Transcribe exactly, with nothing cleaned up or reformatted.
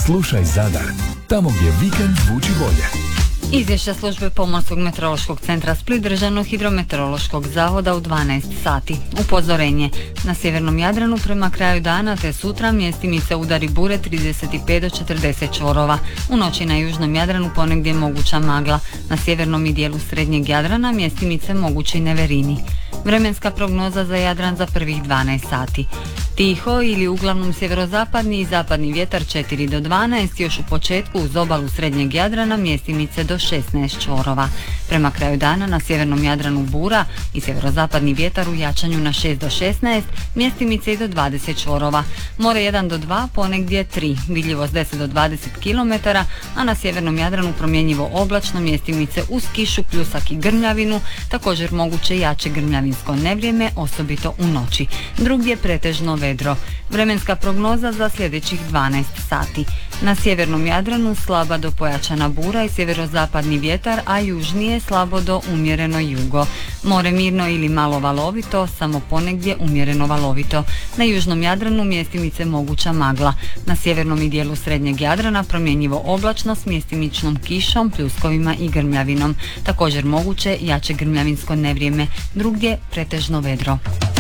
Slušaj Zadar, tamo gdje vikend zvuči bolje. Izvješća službe Pomorskog meteorološkog centra Split Državnog hidrometeorološkog zavoda u dvanaest sati. Upozorenje. Na sjevernom Jadranu prema kraju dana te sutra mjestimice udari bure trideset pet do četrdeset čvorova. U noći na južnom Jadranu ponegdje moguća magla. Na sjevernom i dijelu srednjeg Jadrana mjestimice mogući neverini. Vremenska prognoza za Jadran za prvih dvanaest sati. Tiho ili uglavnom sjeverozapadni i zapadni vjetar četiri do dvanaest, još u početku uz obalu srednjeg Jadrana mjestimice do šesnaest čvorova. Prema kraju dana na sjevernom Jadranu bura i sjeverozapadni vjetar u jačanju na šest do šesnaest, mjestimice i do dvadeset čvorova. More jedan do dva, ponegdje tri, vidljivost deset do dvadeset kilometara, a na sjevernom Jadranu promjenjivo oblačno, mjestimice uz kišu, pljusak i grmljavinu, također moguće jače grmljavinsko nevrijeme, osobito u noći. Drugdje pretežno vedro. Vremenska prognoza za sljedećih dvanaest sati. Na sjevernom Jadranu slaba do pojačana bura i sjeverozapadni vjetar, a južnije slabo do umjereno jugo. More mirno ili malo valovito, samo ponegdje umjereno valovito. Na južnom Jadranu mjestimice moguća magla. Na sjevernom i dijelu srednjeg Jadrana promjenjivo oblačno s mjestimičnom kišom, pljuskovima i grmljavinom. Također moguće jače grmljavinsko nevrijeme. Drugdje pretežno vedro.